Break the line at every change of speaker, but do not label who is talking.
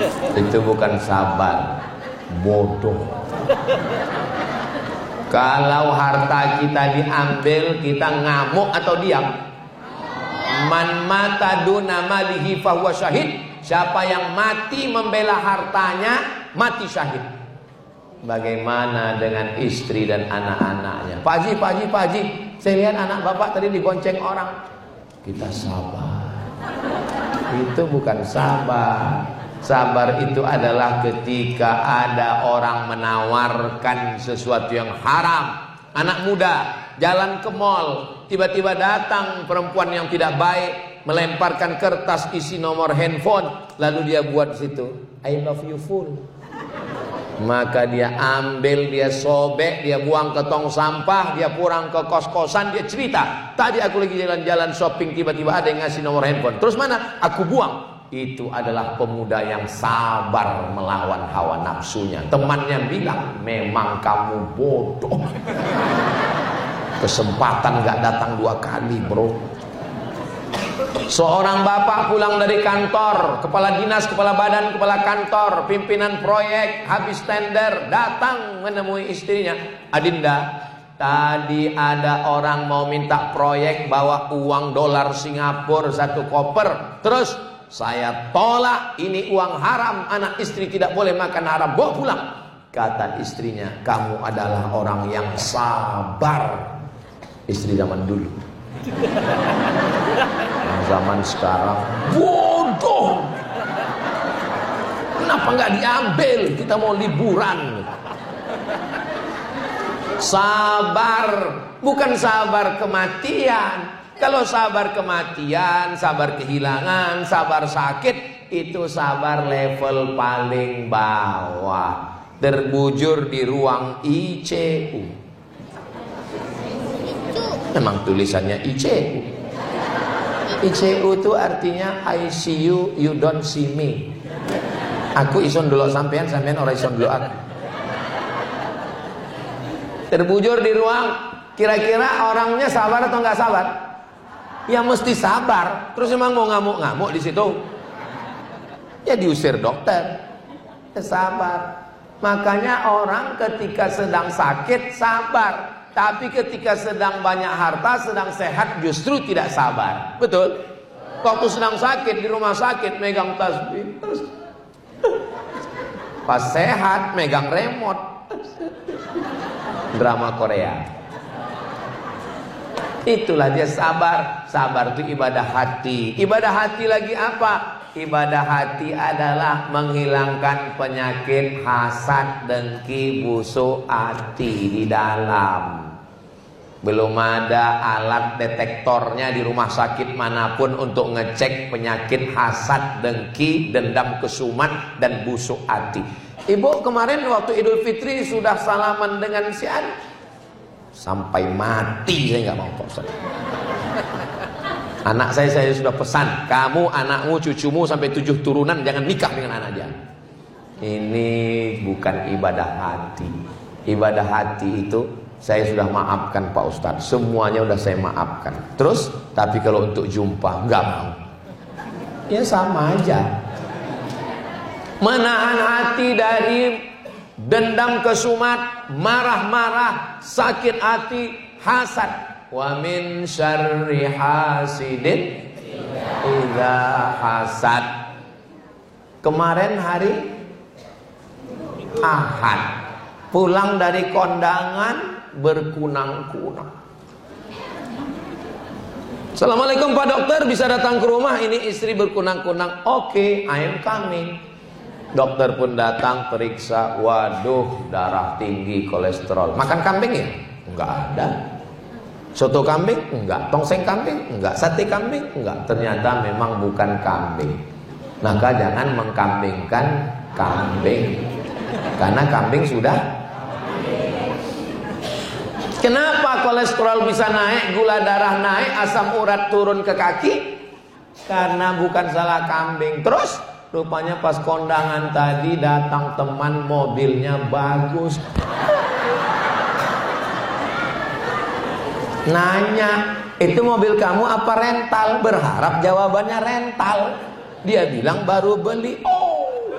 Itu bukan sabar, bodoh. Kalau harta kita diambil, kita ngamuk atau diam? Man mata duna malihi fahuwa syahid. Siapa yang mati membela hartanya, mati syahid. Bagaimana dengan istri dan anak-anaknya? Pak Haji, saya lihat anak bapak tadi digonceng orang. Kita sabar. Itu bukan sabar. Sabar itu adalah ketika ada orang menawarkan sesuatu yang haram. Anak muda jalan ke mall, tiba-tiba datang perempuan yang tidak baik, melemparkan kertas isi nomor handphone, lalu dia buat di situ, I love you full. Maka dia ambil, dia sobek, dia buang ke tong sampah, dia pulang ke kos-kosan, dia cerita, tadi aku lagi jalan-jalan shopping, tiba-tiba ada yang ngasih nomor handphone. Terus mana? Aku buang. Itu adalah pemuda yang sabar melawan hawa nafsunya. Temannya bilang, memang kamu bodoh. Kesempatan gak datang 2 kali, bro. Seorang bapak pulang dari kantor, kepala dinas, kepala badan, kepala kantor, pimpinan proyek, habis tender, datang menemui istrinya. Adinda, tadi ada orang mau minta proyek, bawa uang dolar Singapura 1 koper. Terus saya tolak, ini uang haram, anak istri tidak boleh makan haram, bawa pulang. Kata istrinya, kamu adalah orang yang sabar. Istri zaman dulu. Yang zaman sekarang bodoh. Kenapa nggak diambil? Kita mau liburan. Sabar, bukan sabar kematian. Kalau sabar kematian, sabar kehilangan, sabar sakit, itu sabar level paling bawah. Terbujur di ruang ICU. Memang tulisannya ICU. ICU itu artinya I see you, you don't see me. Aku ison dulu sampean, sampean orang ison dulu aku. Terbujur di ruang, kira-kira orangnya sabar atau nggak sabar? Ya mesti sabar. Terus emang mau ngamuk-ngamuk di situ? Ya diusir dokter. Ya sabar. Makanya orang ketika sedang sakit sabar, tapi ketika sedang banyak harta, sedang sehat justru tidak sabar. Betul? Waktu sedang sakit di rumah sakit megang tasbih, terus pas sehat megang remote. Drama Korea. Itulah dia sabar. Sabar itu ibadah hati. Ibadah hati lagi apa? Ibadah hati adalah menghilangkan penyakit hasad, dengki, busuk hati di dalam. Belum ada alat detektornya di rumah sakit manapun untuk ngecek penyakit hasad, dengki, dendam kesumat, dan busuk hati. Ibu kemarin waktu Idul Fitri sudah salaman dengan si An. Sampai mati saya nggak mau, Pak Ustaz. Anak saya sudah pesan, kamu, anakmu, cucumu sampai 7 turunan jangan nikah dengan anak dia. Ini bukan ibadah hati. Ibadah hati itu saya sudah maafkan Pak Ustaz, semuanya sudah saya maafkan. Terus, tapi kalau untuk jumpa nggak mau. Ya sama aja. Menahan hati dari dendam kesumat, marah-marah, sakit hati, hasad. Wa min syarri hasidin idza hasad. Kemarin hari Ahad, pulang dari kondangan berkunang-kunang. Assalamualaikum Pak Dokter, bisa datang ke rumah, ini istri berkunang-kunang. Oke, I am coming. Dokter pun datang, periksa, waduh, darah tinggi, kolesterol. Makan kambing ya? Enggak ada. Soto kambing? Enggak. Tongseng kambing? Enggak. Sate kambing? Enggak. Ternyata memang bukan kambing. Maka jangan mengkambingkan kambing, karena kambing sudah. Kenapa kolesterol bisa naik, gula darah naik, asam urat turun ke kaki? Karena bukan salah kambing. Terus rupanya pas kondangan tadi datang teman, mobilnya bagus. Nanya, itu mobil kamu apa rental? Berharap jawabannya rental. Dia bilang baru beli. Oh,